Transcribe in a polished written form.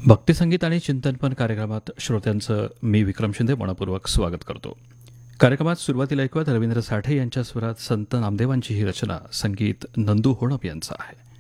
भक्तिसंगीत आणि चिंतनपण कार्यक्रमात श्रोत्यांचं मी विक्रम शिंदे मनपूर्वक स्वागत करतो. कार्यक्रमात सुरुवातीला ऐकूयात रवींद्र साठे यांच्या स्वरात संत नामदेवांची ही रचना, संगीत नंदू होणप यांचं आहे.